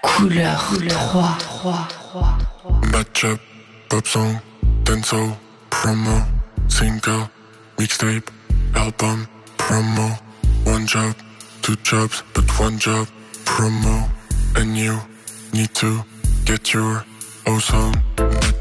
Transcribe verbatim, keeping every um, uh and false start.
Couleur trois, trois, trois, trois. Matchup, pop song, dancehall, promo, single, mixtape, album, promo. One job, two jobs, but one job, promo. And you need to get your ozone.